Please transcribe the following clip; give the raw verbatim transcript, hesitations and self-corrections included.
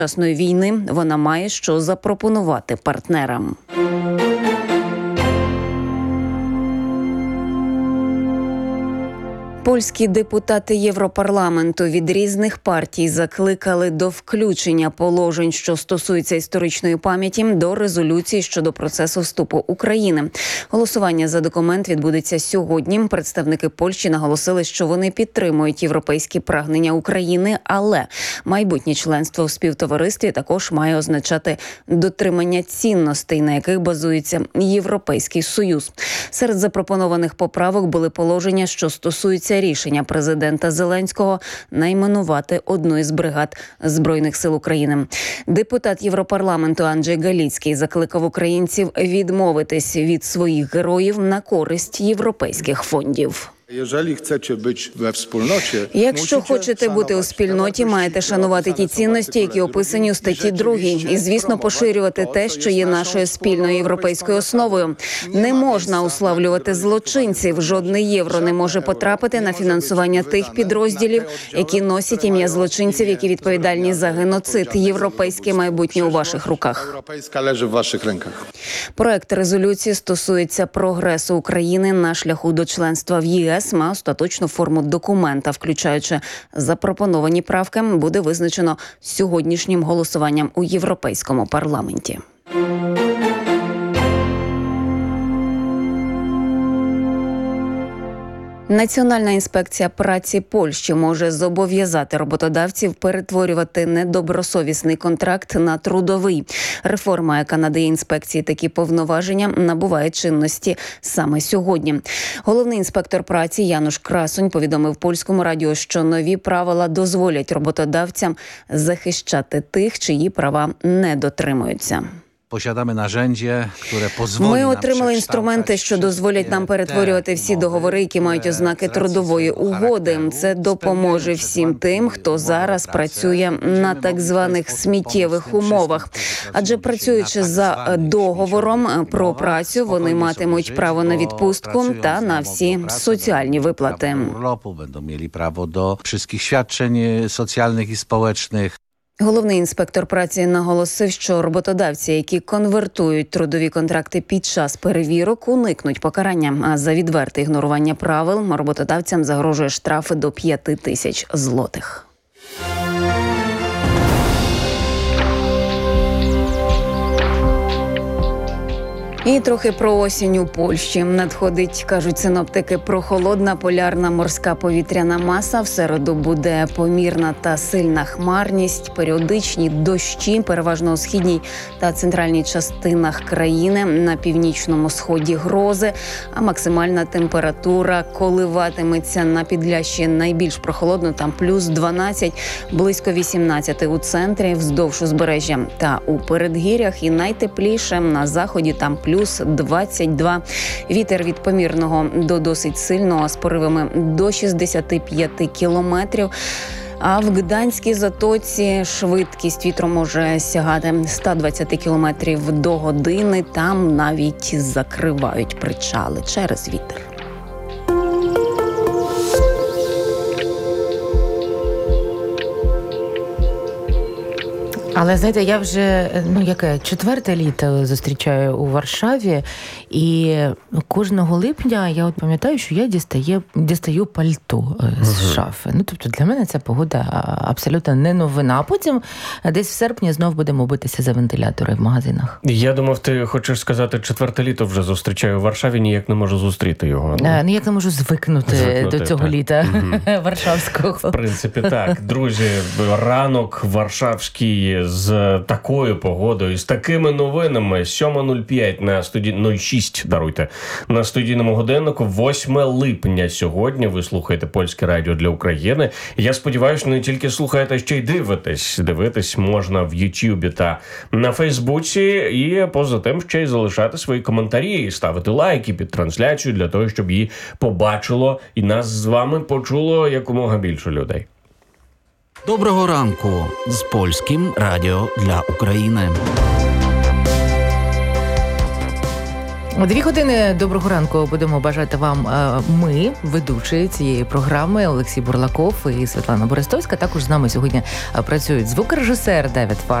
сучасної війни вона має що запропонувати партнерам. Польські депутати Європарламенту від різних партій закликали до включення положень, що стосуються історичної пам'яті, до резолюції щодо процесу вступу України. Голосування за документ відбудеться сьогодні. Представники Польщі наголосили, що вони підтримують європейські прагнення України, але майбутнє членство в співтоваристві також має означати дотримання цінностей, на яких базується Європейський Союз. Серед запропонованих поправок були положення, що стосуються рішення президента Зеленського найменувати одну із бригад Збройних сил України. Депутат Європарламенту Анджей Галіцький закликав українців відмовитись від своїх героїв на користь європейських фондів. Якщо хочете бути у спільноті, маєте шанувати ті цінності, які описані у статті другій, і, звісно, поширювати те, що є нашою спільною європейською основою. Не можна уславлювати злочинців. Жодне євро не може потрапити на фінансування тих підрозділів, які носять ім'я злочинців, які відповідальні за геноцид. Європейське майбутнє у ваших руках. Проект резолюції стосується прогресу України на шляху до членства в ЄС. Має остаточну форму документа, включаючи запропоновані правки, буде визначено сьогоднішнім голосуванням у Європейському парламенті. Національна інспекція праці Польщі може зобов'язати роботодавців перетворювати недобросовісний контракт на трудовий. Реформа, яка надає інспекції такі повноваження, набуває чинності саме сьогодні. Головний інспектор праці Януш Красунь повідомив Польському радіо, що нові правила дозволять роботодавцям захищати тих, чиї права не дотримуються. Ми отримали інструменти, що дозволять нам перетворювати всі договори, які мають ознаки трудової угоди. Це допоможе всім тим, хто зараз працює на так званих сміттєвих умовах. Адже працюючи за договором про працю, вони матимуть право на відпустку та на всі соціальні виплати. Право до всіх свідчень соціальних і społecznych. Головний інспектор праці наголосив, що роботодавці, які конвертують трудові контракти під час перевірок, уникнуть покарання. А за відверте ігнорування правил роботодавцям загрожує штрафи до п'яти тисяч злотих. І трохи про осінь у Польщі. Надходить, кажуть синоптики, прохолодна полярна морська повітряна маса. В середу буде помірна та сильна хмарність, періодичні дощі, переважно у східній та центральній частинах країни, на північному сході грози, а максимальна температура коливатиметься на Підлящі найбільш прохолодно, там плюс дванадцять, близько вісімнадцять у центрі, вздовж узбережжя та у передгір'ях, і найтепліше на заході, там плюс плюс двадцять два. Вітер від помірного до досить сильного з поривами до шістдесят п'ять кілометрів. А в Гданській затоці швидкість вітру може сягати сто двадцять кілометрів до години. Там навіть закривають причали через вітер. Але, знаєте, я вже, ну, яке, четверте літо зустрічаю у Варшаві, і кожного липня я от пам'ятаю, що я дістаю, дістаю пальто з шафи. Ну, тобто для мене ця погода абсолютно не новина. А потім десь в серпні знов будемо битися за вентилятори в магазинах. Я думав, ти хочеш сказати, четверте літо вже зустрічаю у Варшаві, ніяк не можу зустріти його. Ну, ніяк не можу звикнути, звикнути до цього так. літа угу. варшавського. В принципі, так. Друзі, ранок варшавський з такою погодою, з такими новинами. сьома нуль п'ять на студії нуль шість, даруйте, на студійному годиннику. восьме липня сьогодні. Ви слухаєте Польське радіо для України. Я сподіваюся, не тільки слухаєте, ще й дивитесь. Дивитись можна в Ютубі та на Фейсбуці. І поза тим ще й залишати свої коментарі і ставити лайки під трансляцію для того, щоб її побачило і нас з вами почуло якомога більше людей. Доброго ранку з Польським радіо для України. Дві години доброго ранку будемо бажати вам ми, ведучі цієї програми Олексій Бурлаков і Світлана Берестовська. Також з нами сьогодні працюють звукорежисер Девід Фар.